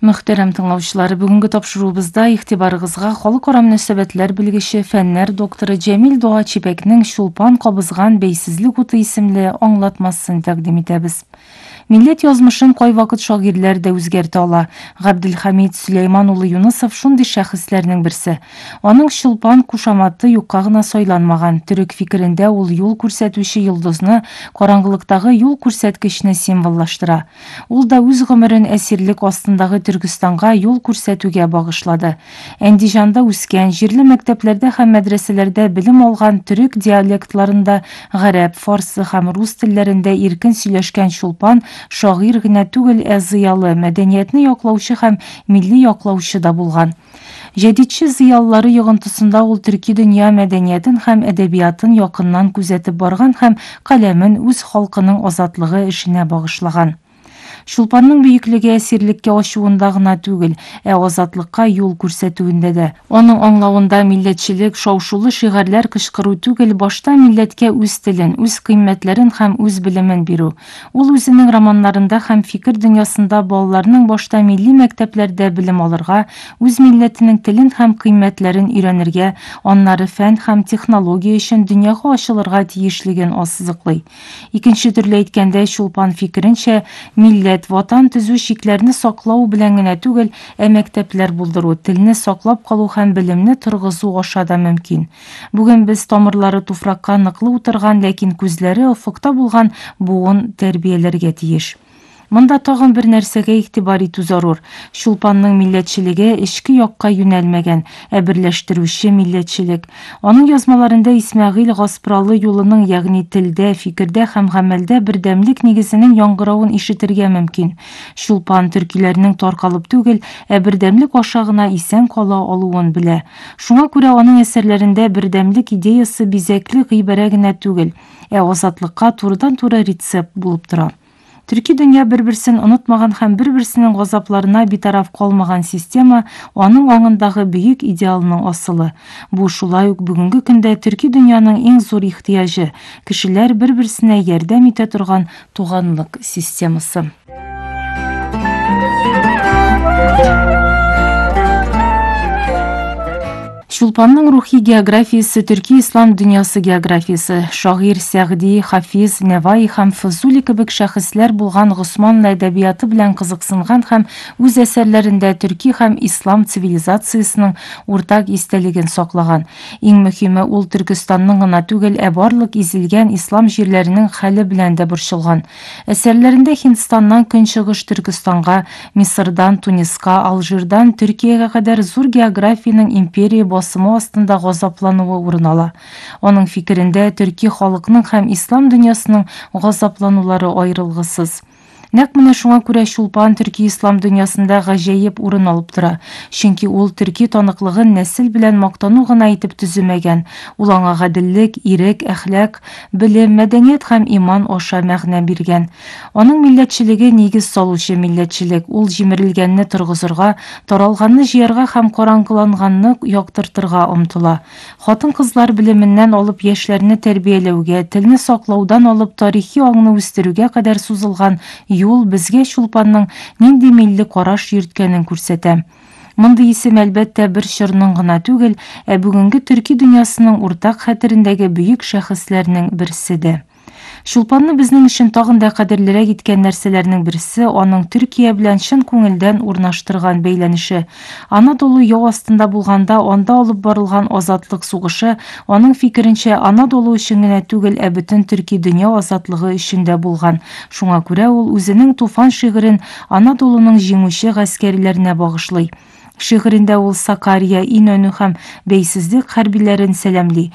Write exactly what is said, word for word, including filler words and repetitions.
Мөхтәрәм тыңлаучылар, бүгенге тапшыруыбызда игътибарыгызга халыкара мөнәсәбәтләр белгече, фәннәр докторы Җәмил Дуа Чипәкнең Чулпан кабызган бәйсезлек уты исемле аңлатмасын тәкъдим итәбез. Милләт язмышын кайвакыт шагыйрьләр дә үзгәртә ала. Габделхамид Сөләйман улы Юнысов шундый шәхесләрнең берсе. Аның Чулпан кушаматы юкка гына сайланмаган. Төрек фикерендә ул юл күрсәтүче йолдызны, караңгылыктагы юл күрсәткечне символлаштыра. Ул да үз гомерен әсирлек астындагы Төркстанга юл күрсәтүгә багышлады. Әндижанда үскән, җирле мәктәпләрдә һәм мәдрәсәләрдә белем алган төрек диалектларында, гарәп, фарсы һәм рус телләрендә иркен сөйләшкән Чулпан шагыйрь генә түгел, ә зыялы, мәдәниятне яклаучы һәм милли яклаучы да булган. Җәдитче зыялылары йогынтысында ул төрки дөнья мәдәниятен һәм әдәбиятын якыннан күзәтеп барган һәм каләмен үз халкының азатлыгы эшенә багышлаган. Чулпанның бөеклеге әсирлеккә ачуында гына түгел, ә азатлыкка юл күрсәтүендә дә. Аның аңлавында милләтчелек шау-шулы шигырьләр кычкыру түгел, башта милләткә үз телен, үз кыйммәтләрен һәм үз белемен бирү. Ул үзенең романнарында һәм фикер дөньясында балаларның башта милли мәктәпләрдә белем алырга, үз милләтенең телен һәм кыйммәтләрен өйрәнергә, аннары фән һәм технология өчен дөньяга ачылырга тиешлеген ассызыклый. Икенче төрле әйткәндә, Чулпан фикеренчә, милләт ватан төзү шикләрне саклау белән генә түгел, ә мәктәпләр булдыру, телне саклап калу һәм белемне торгызу аша да мөмкин. Бүген без тамырлары туфракка ныклы утырган, ләкин күзләре офыкта булган буын тәрбияләргә тиеш. Монда тагын бер нәрсәгә игътибар итү зарур. Чулпанның милләтчелеге эчке якка юнәлмәгән, ә берләштерүче милләтчелек. Аның язмаларында Исмәгыйль Гаспралы юлының, ягъни телдә, фикердә һәм гамәлдә бердәмлек нигезенең яңгыравын ишетергә мөмкин. Чулпан төркиләрнең таркалып түгел, ә бердәмлек аша гына исән кала алуын белә. Шуңа күрә аның әсәрләрендә бердәмлек идеясы бизәкле гыйбарә генә түгел, ә азатлыкка турыдан-туры рецепт булып тора. Төрки дөнья бер-берсен онытмаган һәм бер-берсенең газапларына битараф калмаган система аның аңындагы бөек идеалның асылы. Бу шулай ук бүгенге көндә төрки дөньяның иң зур ихтыяҗы, кешеләр бер-берсенә ярдәм итә торган туганлык системасы. Чулпанның рухи географиясы төрки ислам дөньясы географиясы. Шагыйрь Сәгъди, Хафиз, Нәваи һәм Фузули кебек шәхесләр булган Госман әдәбияты белән кызыксынган һәм үз әсәрләрендә төрки һәм ислам цивилизациясының уртак истәлеген саклаган. Иң мөһиме, ул Төркстанның гына түгел, ә барлык изелгән ислам җирләренең хәле белән дә борчылган. Әсәрләрендә Һиндстаннан Көнчыгыш Төркстанга, Мисырдан Туниска, Алжирдан Төркиягә кадәр зур географияның империя басымы астында газаплануы урын ала. Аның фикерендә, төрки халыкның һәм ислам дөньясының газапланулары аерылгысыз. Нәкъ менә шуңа күрә Чулпан төрки ислам дөньясында гаҗәеп урын алып тора. Чөнки ул төрки таныклыгын нәсел белән мактану гына итеп төземәгән. Ул аңа гаделлек, ирек, әхлак, белем, мәдәният һәм иман аша мәгънә биргән. Аның милләтчелеге нигез салучы милләтчелек. Ул җимерелгәнне торгызырга, таралганны җыярга һәм караңгыланганны яктыртырга омтыла. Хатын-кызлар белеменнән алып яшьләрне тәрбияләүгә, телне саклаудан алып тарихи аңны үстерүгә кадәр сузылган юл безгә Чулпанның нинди милли караш йөрткәнен күрсәтә. Мондый исем әлбәттә бер чорның гына түгел, ә бүгенге төрки дөньясының уртак хәтерендәге бөек шәхесләрнең берсе дә. Чулпанны безнең өчен тагын да кадерлерәк иткән нәрсәләрнең берсе аның Төркия белән чын күңелдән урнаштырган бәйләнеше. Анадолу яу астында булганда анда алып барылган азатлык сугышы, аның фикеренчә, Анадолу өчен генә түгел, ә бөтен төрки дөнья азатлыгы өчен дә булган. Шуңа күрә ул үзенең туфан шигырен Анадолуның җиңүче гаскәрләренә багышлый. Шигырендә ул Сакария, Инönü һәм бәйсезлек хәрбиләрен сәламли.